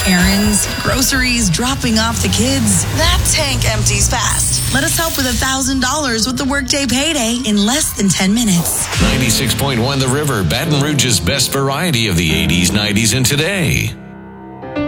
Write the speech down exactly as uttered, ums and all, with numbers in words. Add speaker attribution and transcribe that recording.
Speaker 1: Errands, groceries, dropping off the kids. That tank empties fast. Let us help with one thousand dollars with the Workday Payday in less than ten minutes.
Speaker 2: ninety-six point one The River, Baton Rouge's best variety of the eighties, nineties, and today.